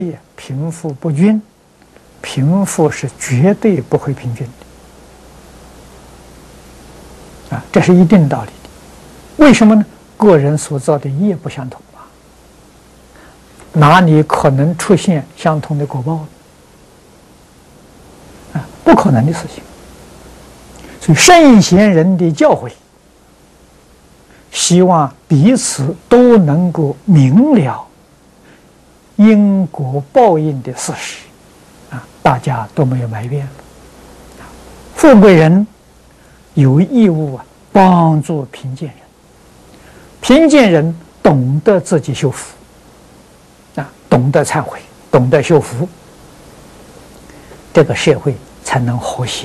贫富不均，贫富是绝对不会平均的啊，这是一定道理的。为什么呢？个人所造的业不相同啊，哪里可能出现相同的果报呢？啊，不可能的事情。所以圣贤人的教诲，希望彼此都能够明了因果报应的事实啊，大家都没有埋怨。富贵人有义务帮助贫贱人，贫贱人懂得自己修福啊，懂得忏悔，懂得修福，这个社会才能和谐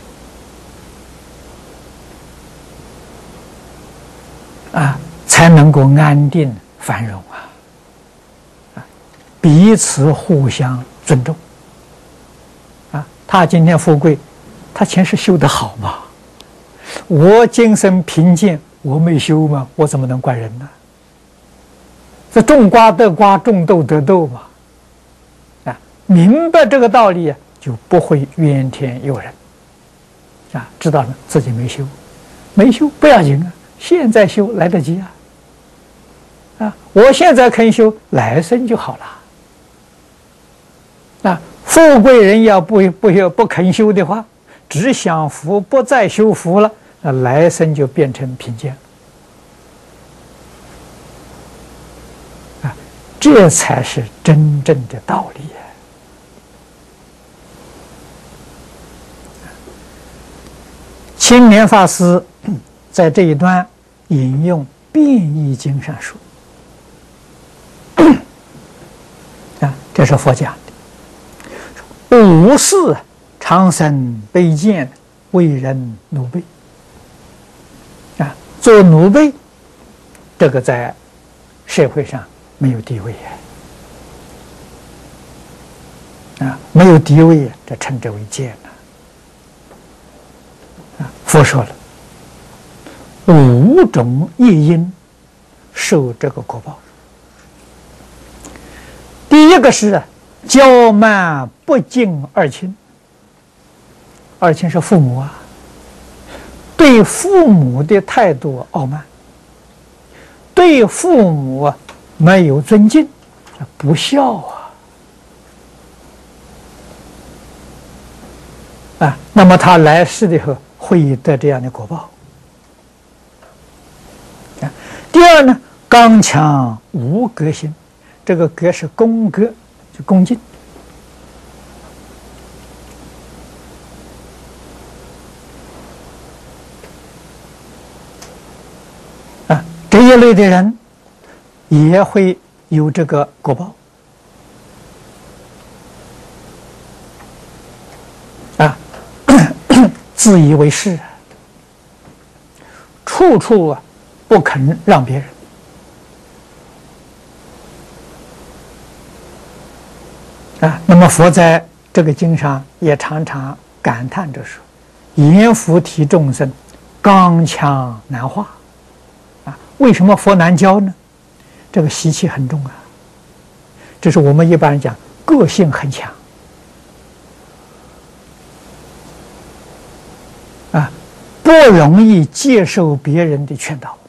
啊，才能够安定繁荣啊，彼此互相尊重啊。他今天富贵，他前世修得好嘛？我今生贫贱，我没修嘛，我怎么能怪人呢？这种瓜得瓜，种豆得豆嘛。啊，明白这个道理就不会怨天尤人啊，知道了自己没修，没修不要紧啊，现在修来得及啊，我现在肯修，来生就好了。啊，富贵人要不肯修的话，只享福不再修福了，那来生就变成贫贱啊，这才是真正的道理。青莲法师在这一段引用《变异经》上说啊，这是佛讲的，无事常生卑贱，为人奴婢啊，做奴婢，这个在社会上没有地位啊，没有地位，这称之为贱啊。佛说了5种业因受这个果报。第一个是骄慢不敬二亲，二亲是父母啊，对父母的态度傲慢，对父母没有尊敬，不孝啊，那么他来世的时候会得这样的果报。第二呢，刚强无格心，这个格是恭格，就恭敬啊，这一类的人也会有这个果报啊，自以为是，处处不肯让别人啊。那么佛在这个经上也常常感叹着说：“阎浮提众生，刚强难化啊。”为什么佛难教呢？这个习气很重啊，这是我们一般人讲个性很强啊，不容易接受别人的劝导。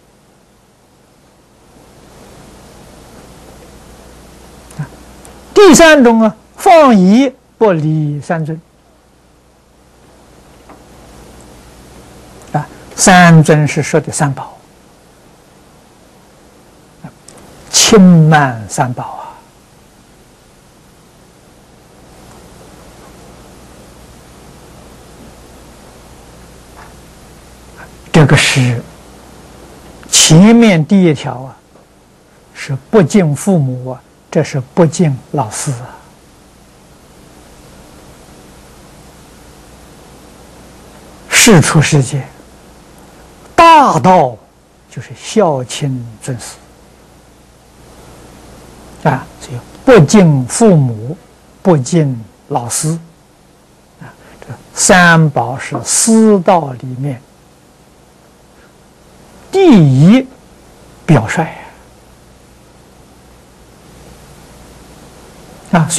第三种放逸不理三尊啊，三尊是说的三宝，轻慢三宝啊，这个是前面第一条啊，是不敬父母啊，这是不敬老师啊。世出世界，大道就是孝亲尊师啊，所以不敬父母，不敬老师啊，这三宝是师道里面第一表率啊。